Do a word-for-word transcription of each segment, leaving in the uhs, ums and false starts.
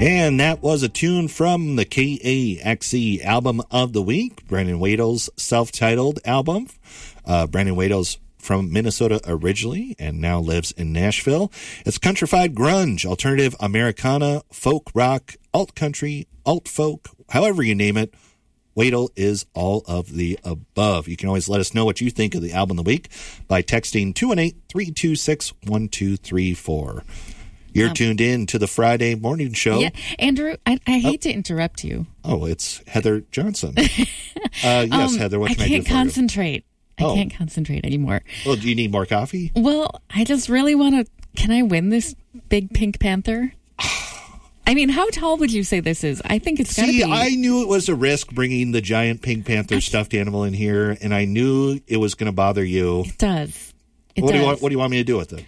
And that was a tune from the K A X E Album of the Week, Brandon Wadell's self-titled album. Uh, Brandon Wadell's from Minnesota originally and now lives in Nashville. It's countrified grunge, alternative Americana, folk rock, alt country, alt folk, however you name it. Wadell is all of the above. You can always let us know what you think of the album of the week by texting two one eight, three two six, one two three four. You're um, tuned in to the Friday morning show. Yeah, Andrew, I, I hate oh. to interrupt you. Oh, it's Heather Johnson. uh, yes, um, Heather, what can I, I do for you? I can't concentrate. I oh. can't concentrate anymore. Well, do you need more coffee? Well, I just really want to... Can I win this big pink panther? I mean, how tall would you say this is? I think it's got to be... See, I knew it was a risk bringing the giant Pink Panther stuffed animal in here, and I knew it was going to bother you. It does. It what does. do you want? What do you want me to do with it?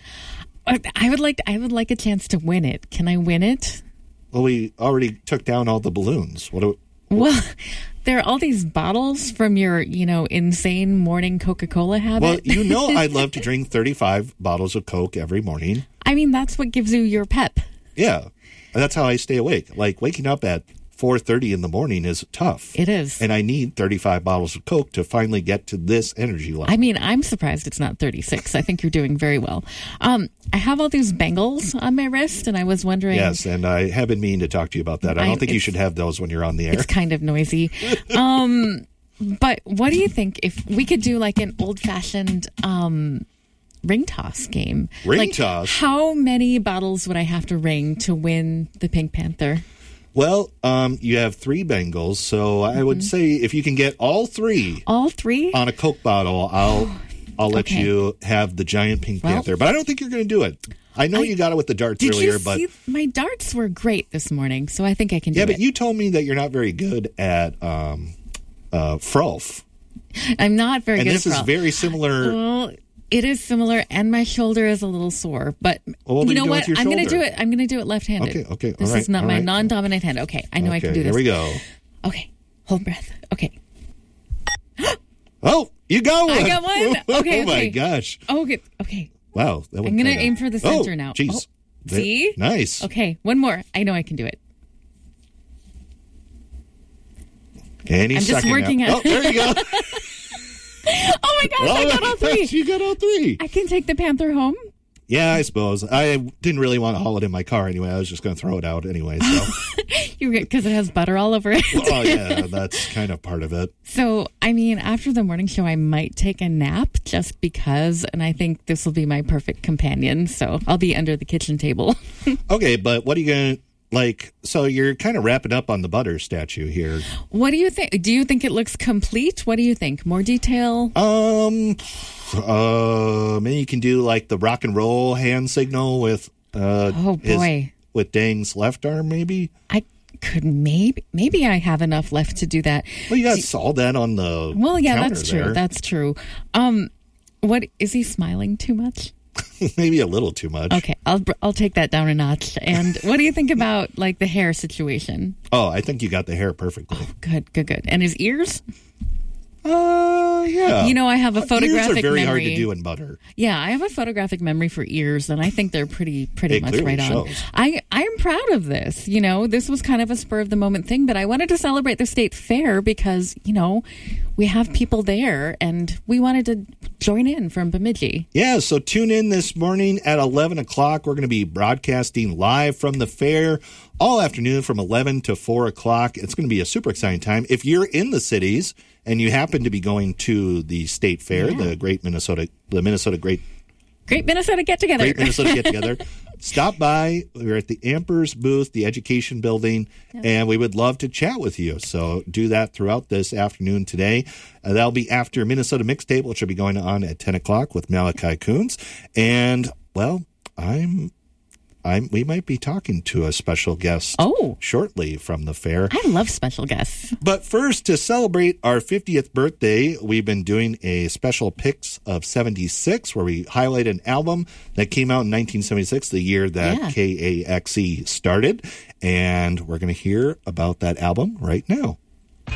I would like. To, I would like a chance to win it. Can I win it? Well, we already took down all the balloons. What? Do, what? Well, there are all these bottles from your, you know, insane morning Coca-Cola habit. Well, you know, I'd love to drink thirty-five bottles of Coke every morning. I mean, that's what gives you your pep. Yeah, that's how I stay awake. Like waking up at four thirty in the morning is tough. It is. And I need thirty-five bottles of Coke to finally get to this energy level. I mean, I'm surprised it's not thirty-six. I think you're doing very well. Um, I have all these bangles on my wrist, and I was wondering... Yes, and I have been meaning to talk to you about that. I don't I, think you should have those when you're on the air. It's kind of noisy. um, but what do you think if we could do like an old-fashioned... Um, ring toss game? Ring like, toss? How many bottles would I have to ring to win the Pink Panther? Well, um, you have three Bengals, so I mm-hmm. would say if you can get all three, all three on a Coke bottle, I'll I'll let okay. you have the giant Pink well, Panther. But I don't think you're going to do it. I know I, you got it with the darts did earlier, you but see, my darts were great this morning, so I think I can. Yeah, do but it. you told me that you're not very good at um, uh, frolf. I'm not very and good. And this at is frolf. very similar. Well, it is similar, and my shoulder is a little sore. But well, you know what? I'm going to do it. I'm going to do it left-handed. Okay, okay. This all right, is not all my right. non-dominant hand. Okay, I know okay, I can do this. Here we go. Okay, hold breath. Okay. Oh, you got one. I got one. Okay. oh, my okay. gosh. Okay. Okay. Wow. That I'm going to kinda... aim for the center oh, now. Jeez. Oh, see? Nice. Okay, one more. I know I can do it. Any I'm just working now. on Oh, there you go. Oh my gosh, oh I got all three. You got all three. I can take the Panther home? Yeah, I suppose. I didn't really want to haul it in my car anyway. I was just going to throw it out anyway. So. Because it has butter all over it. Oh, yeah, that's kind of part of it. So, I mean, after the morning show, I might take a nap just because, and I think this will be my perfect companion. So I'll be under the kitchen table. Okay, but what are you going to... Like, so you're kind of wrapping up on the butter statue here. What do you think? Do you think it looks complete? What do you think? More detail? Um, uh, maybe you can do like the rock and roll hand signal with, uh, oh boy, his, with Dang's left arm, maybe? I could maybe, maybe I have enough left to do that. Well, you got do, all that on the Well, yeah, counter that's true. there. That's true. Um, what, is he smiling too much? Maybe a little too much. Okay, I'll I'll take that down a notch. And what do you think about like the hair situation? Oh, I think you got the hair perfectly. Oh, good, good, good. And his ears? Uh, yeah. You know, I have a photographic Ears are very memory. hard to do in butter. Yeah, I have a photographic memory for ears, and I think they're pretty pretty it much right on. Shows. I I'm proud of this. You know, this was kind of a spur of the moment thing, but I wanted to celebrate the state fair because you know we have people there, and we wanted to join in from Bemidji. Yeah, so tune in this morning at eleven o'clock. We're going to be broadcasting live from the fair all afternoon from eleven to four o'clock. It's going to be a super exciting time. If you're in the cities and you happen to be going to the state fair, yeah. the Great Minnesota, the Minnesota Great Great Minnesota Get Together. Great Minnesota Get Together. Stop by. We're at the Ampers booth, the Education Building, yep. and we would love to chat with you. So do that throughout this afternoon today. Uh, that'll be after Minnesota Mixtape, which will be going on at ten o'clock with Malachi Coons. And, well, I'm... I'm, we might be talking to a special guest oh. shortly from the fair. I love special guests. But first, to celebrate our fiftieth birthday, we've been doing a special Picks of seventy-six where we highlight an album that came out in nineteen seventy-six, the year that yeah. K A X E started. And we're going to hear about that album right now.